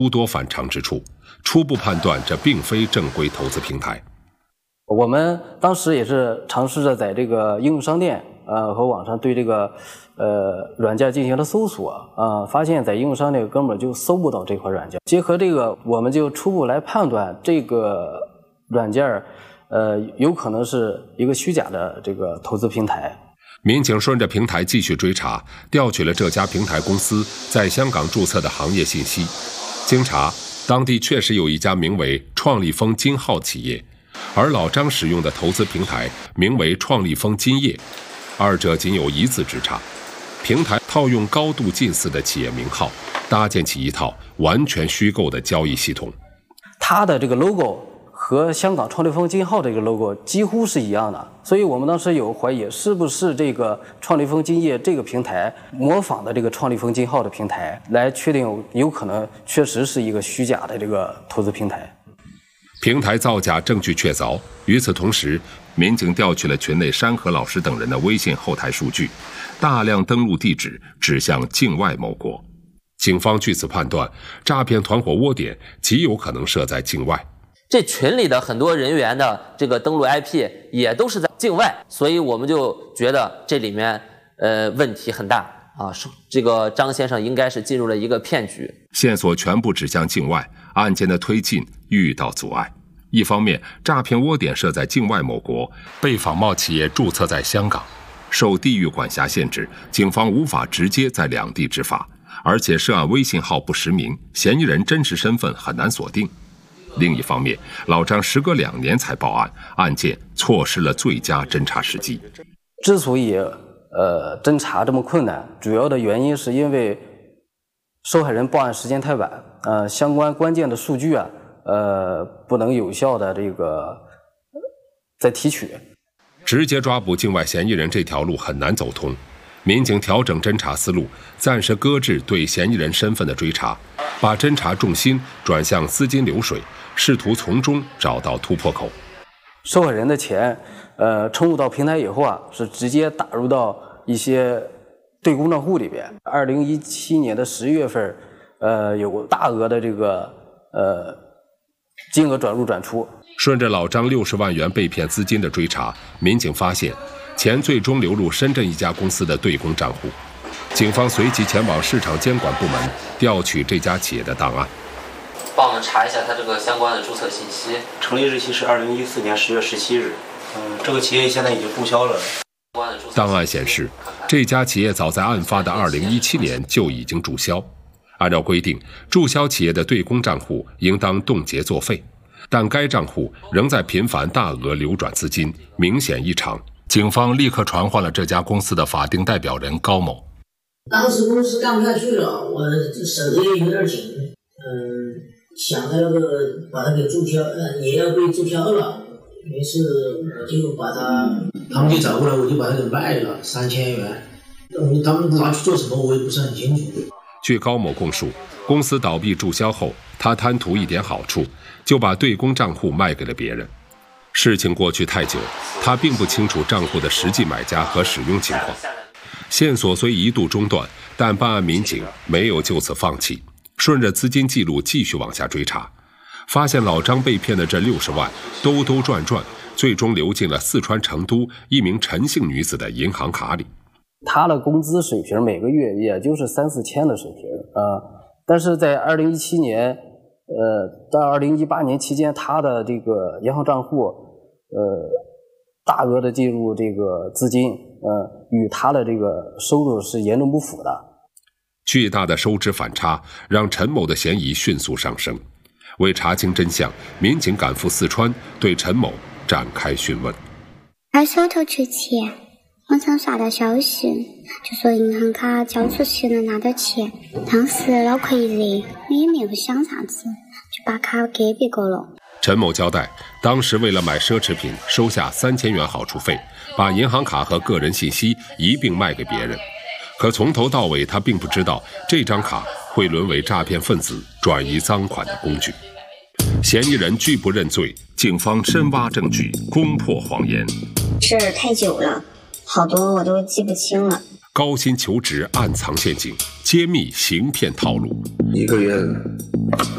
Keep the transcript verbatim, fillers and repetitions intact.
诸多反常之处，初步判断这并非正规投资平台。 我们当时也是尝试着在这个应用商店呃和网上对这个呃软件进行了搜索啊、呃，发现在应用商店根本就搜不到这款软件。结合这个，我们就初步来判断这个软件呃有可能是一个虚假的这个投资平台。 民警顺着平台继续追查，调取了这家平台公司在香港注册的行业信息。经查，当地确实有一家名为创立丰金号企业，而老张使用的投资平台名为创立丰金业，二者仅有一字之差。平台套用高度近似的企业名号，搭建起一套完全虚构的交易系统。 它的这个 logo 和香港创立丰金号这个 logo 几乎是一样的，所以我们当时有怀疑是不是这个创立丰金业这个平台模仿的这个创立丰金号的平台，来确定有可能确实是一个虚假的这个投资平台。 平台造假证据确凿。与此同时，民警调取了群内山河老师等人的微信后台数据，大量登录地址指向境外某国。警方据此判断，诈骗团伙窝点极有可能设在境外。 这群里的很多人员的这个登录 I P 也都是在境外，所以我们就觉得这里面呃问题很大啊，这个张先生应该是进入了一个骗局。 线索全部指向境外，案件的推进遇到阻碍。一方面，诈骗窝点设在境外某国，被仿冒企业注册在香港，受地域管辖限制，警方无法直接在两地执法，而且涉案微信号不实名，嫌疑人真实身份很难锁定。另一方面，老张时隔两年才报案，案件错失了最佳侦查时机。 之所以呃侦查这么困难，主要的原因是因为受害人报案时间太晚，呃相关关键的数据啊呃不能有效的这个再提取。 直接抓捕境外嫌疑人这条路很难走通，民警调整侦查思路，暂时搁置对嫌疑人身份的追查，把侦查重心转向资金流水，试图从中找到突破口。 受害人的钱呃充入到平台以后啊，是直接打入到一些对公账户里边。二零一七年的十月份呃有大额的这个呃金额转入转出。 顺着老张六十万元被骗资金的追查，民警发现钱最终流入深圳一家公司的对公账户。警方随即前往市场监管部门调取这家企业的档案。 帮我们查一下它这个相关的注册信息。 成立日期是二零一四年十月十七日。嗯，这个企业现在已经注销了。 档案显示，这家企业早在案发的二零一七年就已经注销。按照规定，注销企业的对公账户应当冻结作废，但该账户仍在频繁大额流转资金，明显异常。警方立刻传唤了这家公司的法定代表人高某。 当时公司干不下去了，我手头也有点紧，嗯，想着那个把它给注销，呃，也要被注销了。于是我就把它，他们就找过来，我就把它给卖了三千元。嗯，他们拿去做什么，我也不是很清楚。 据高某供述，公司倒闭注销后，他贪图一点好处，就把对公账户卖给了别人。事情过去太久，他并不清楚账户的实际买家和使用情况。线索虽一度中断，但办案民警没有就此放弃，顺着资金记录继续往下追查，发现老张被骗的这六十万兜兜转转，最终流进了四川成都一名陈姓女子的银行卡里。 他的工资水平每个月也就是三四千的水平啊、呃，但是在二零一七年，呃，到二零一八年期间，他的这个银行账户，呃，大额的进入这个资金，呃，与他的这个收入是严重不符的。 巨大的收支反差让陈某的嫌疑迅速上升。为查清真相，民警赶赴四川，对陈某展开询问。 他手头缺钱。网上刷到消息，就说银行卡交出去能拿到钱。当时脑壳一热，我也没有想啥子，就把卡给别个了。 陈某交代，当时为了买奢侈品，收下三千元好处费，把银行卡和个人信息一并卖给别人。可从头到尾，他并不知道这张卡会沦为诈骗分子转移赃款的工具。嫌疑人拒不认罪，警方深挖证据，攻破谎言。 事儿太久了。好多我都记不清了。 高薪求职，暗藏陷阱，揭秘行骗套路。 一个月了。